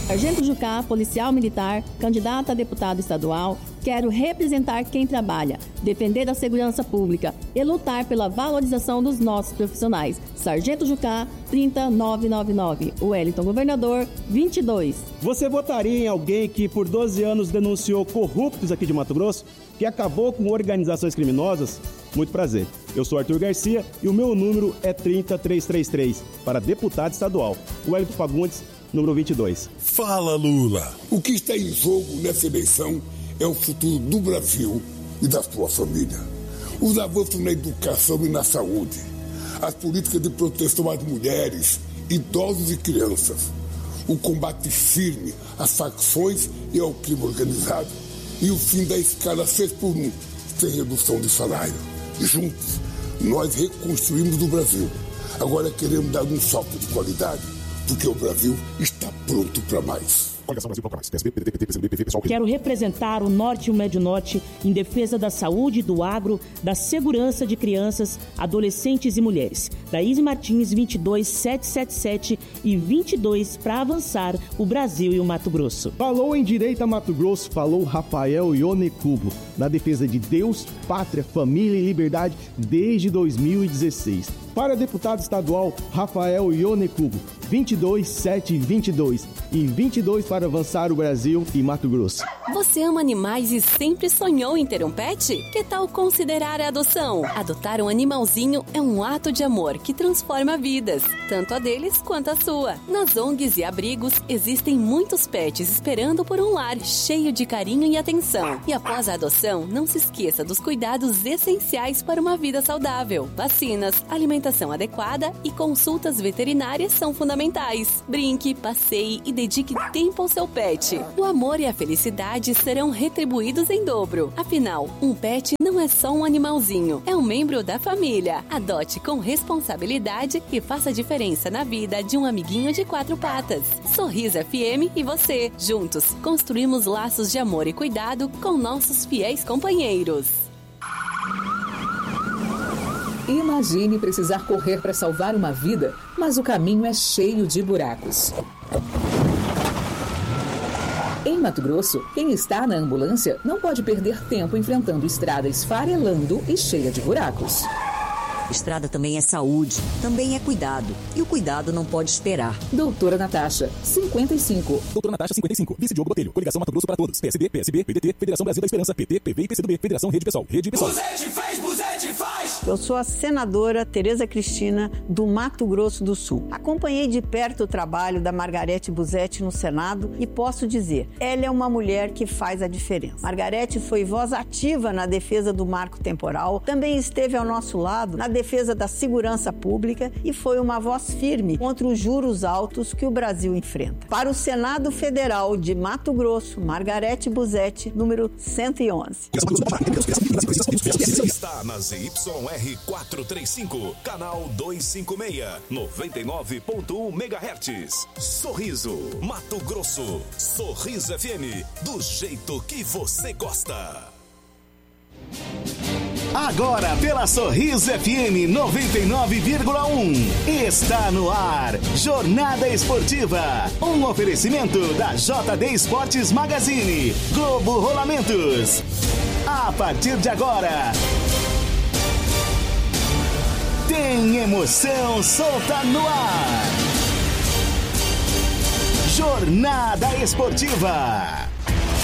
Sargento Jucá, policial militar, candidata a deputado estadual, quero representar quem trabalha, defender a segurança pública e lutar pela valorização dos nossos profissionais. Sargento Jucá, 30999. Wellington Governador, 22. Você votaria em alguém que por 12 anos denunciou corruptos aqui de Mato Grosso? Que acabou com organizações criminosas? Muito prazer. Eu sou Arthur Garcia e o meu número é 30333 para deputado estadual. Wellington Fagundes, número 22. Fala, Lula! O que está em jogo nessa eleição é o futuro do Brasil e da sua família. Os avanços na educação e na saúde, as políticas de proteção às mulheres, idosos e crianças, o combate firme às facções e ao crime organizado e o fim da escala 6x1, sem redução de salário. Juntos, nós reconstruímos o Brasil. Agora queremos dar um salto de qualidade, porque o Brasil está pronto para mais. Quero representar o Norte e o Médio Norte em defesa da saúde, do agro, da segurança de crianças, adolescentes e mulheres. Daíse Martins, 22777 e 22 para avançar o Brasil e o Mato Grosso. Falou em Direita Mato Grosso, falou Rafael Ionecubo, na defesa de Deus, pátria, família e liberdade desde 2016. Para deputado estadual, Rafael Ionecubo, 22722 e 22 para avançar o Brasil e Mato Grosso. Você ama animais e sempre sonhou em ter um pet? Que tal considerar a adoção? Adotar um animalzinho é um ato de amor que transforma vidas, tanto a deles quanto a sua. Nas ONGs e abrigos existem muitos pets esperando por um lar cheio de carinho e atenção. E após a adoção, não se esqueça dos cuidados essenciais para uma vida saudável. Vacinas, alimentação adequada e consultas veterinárias são fundamentais. Brinque, passeie e dedique tempo ao seu pet. O amor e a felicidade serão retribuídos em dobro. Afinal, um pet não é só um animalzinho, é um membro da família. Adote com responsabilidade e faça diferença na vida de um amiguinho de 4 patas. Sorriso FM e você. Juntos, construímos laços de amor e cuidado com nossos fiéis companheiros. Imagine precisar correr para salvar uma vida, mas o caminho é cheio de buracos. Em Mato Grosso, quem está na ambulância não pode perder tempo enfrentando estrada esfarelando e cheia de buracos. Estrada também é saúde, também é cuidado. E o cuidado não pode esperar. Doutora Natasha, 55. Doutora Natasha, 55. Vice Diogo Botelho. Coligação Mato Grosso para Todos. PSD, PSB, PDT, Federação Brasil da Esperança, PT, PV e PCdoB. Federação Rede Pessoal. Rede Pessoal. Buzete faz, Buzete faz! Eu sou a senadora Tereza Cristina, do Mato Grosso do Sul. Acompanhei de perto o trabalho da Margarete Buzete no Senado e posso dizer, ela é uma mulher que faz a diferença. Margarete foi voz ativa na defesa do marco temporal, também esteve ao nosso lado na defesa da segurança pública e foi uma voz firme contra os juros altos que o Brasil enfrenta. Para o Senado Federal de Mato Grosso, Margarete Buzete, número 111. Está na ZYR 435, canal 256, 99.1 MHz. Sorriso, Mato Grosso. Sorriso FM, do jeito que você gosta. Agora pela Sorriso FM 99,1 está no ar Jornada Esportiva, um oferecimento da JD Esportes Magazine, Globo Rolamentos. A partir de agora tem emoção solta no ar. Jornada Esportiva.